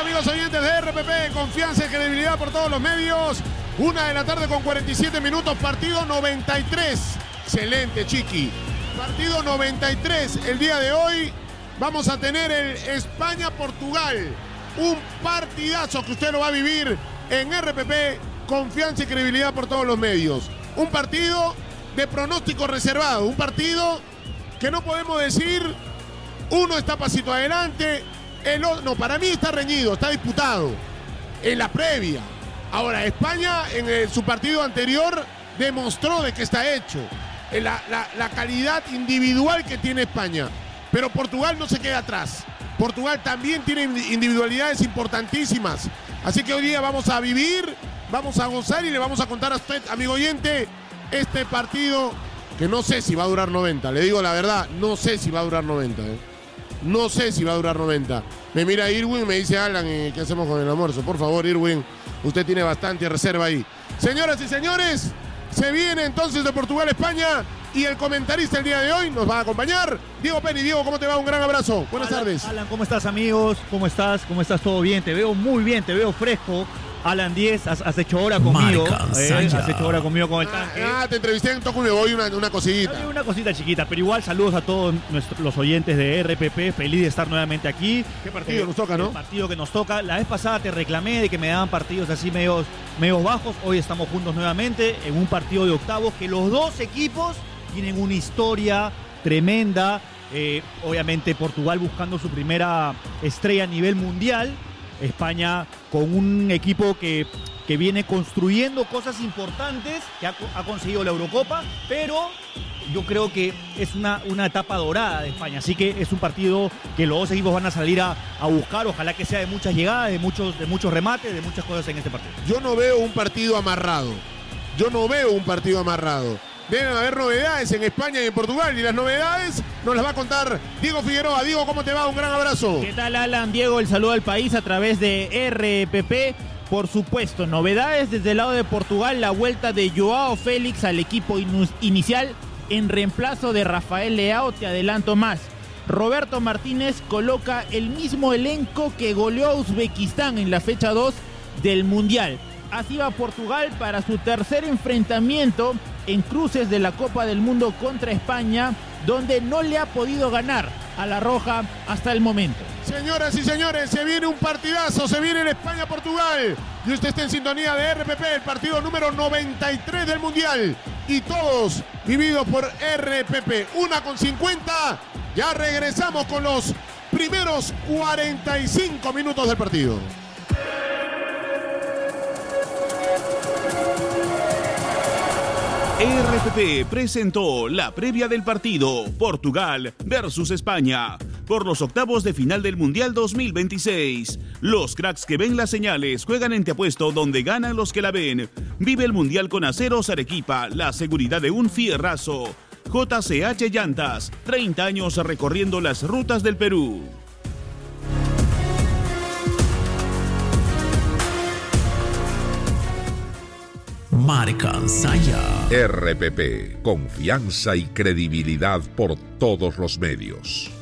amigos oyentes de RPP, confianza y credibilidad por todos los medios. 1:47 p.m, partido 93. Excelente, Chiqui. Partido 93. El día de hoy vamos a tener el España-Portugal. Un partidazo que usted lo va a vivir en RPP, confianza y credibilidad por todos los medios. Un partido de pronóstico reservado, un partido que no podemos decir uno está pasito adelante, el otro, no, para mí está reñido, está disputado en la previa. Ahora, España en su partido anterior demostró de que está hecho, la calidad individual que tiene España, pero Portugal no se queda atrás. Portugal también tiene individualidades importantísimas, así que hoy día vamos a vivir, vamos a gozar y le vamos a contar a usted, amigo oyente, este partido que no sé si va a durar 90, le digo la verdad, no sé si va a durar 90, No sé si va a durar 90. Me mira Irwin, me dice Alan, ¿qué hacemos con el almuerzo? Por favor, Irwin, usted tiene bastante reserva ahí. Señoras y señores, se viene entonces de Portugal-España y el comentarista el día de hoy nos va a acompañar, Diego Penny. Diego, ¿cómo te va? Un gran abrazo. Buenas tardes. Alan, ¿cómo estás, amigos? ¿Cómo estás? ¿Cómo estás? ¿Todo bien? Te veo muy bien, te veo fresco. Alan 10, has hecho hora conmigo. Has hecho hora conmigo con el tanque. Te entrevisté en Toco y me voy una cosita. Una cosita chiquita, pero igual saludos a todos los oyentes de RPP. Feliz de estar nuevamente aquí. ¿Qué partido nos toca, no? El partido que nos toca. La vez pasada te reclamé de que me daban partidos así medios bajos. Hoy estamos juntos nuevamente en un partido de octavos que los dos equipos tienen una historia tremenda. Obviamente Portugal buscando su primera estrella a nivel mundial. España con un equipo que viene construyendo cosas importantes, que ha conseguido la Eurocopa, pero yo creo que es una etapa dorada de España, así que es un partido que los dos equipos van a salir a buscar, ojalá que sea de muchas llegadas, de muchos remates, de muchas cosas en este partido. Yo no veo un partido amarrado, Deben haber novedades en España y en Portugal, y las novedades nos las va a contar Diego Figueroa. Diego, ¿cómo te va? Un gran abrazo. ¿Qué tal, Alan? Diego, el saludo al país a través de RPP. Por supuesto, novedades desde el lado de Portugal, la vuelta de Joao Félix al equipo inicial en reemplazo de Rafael Leao. Te adelanto más. Roberto Martínez coloca el mismo elenco que goleó a Uzbekistán en la fecha 2 del Mundial. Así va Portugal para su tercer enfrentamiento en cruces de la Copa del Mundo contra España, donde no le ha podido ganar a la Roja hasta el momento. Señoras y señores, se viene un partidazo, se viene el España-Portugal. Y usted está en sintonía de RPP, el partido número 93 del Mundial. Y todos vividos por RPP. 1:50. Ya regresamos con los primeros 45 minutos del partido. RPP presentó la previa del partido Portugal versus España por los octavos de final del Mundial 2026. Los cracks que ven las señales juegan en Te Apuesto, donde ganan los que la ven. Vive el Mundial con Aceros Arequipa, la seguridad de un fierrazo. JCH Llantas, 30 años recorriendo las rutas del Perú. Marca Saya. RPP, confianza y credibilidad por todos los medios.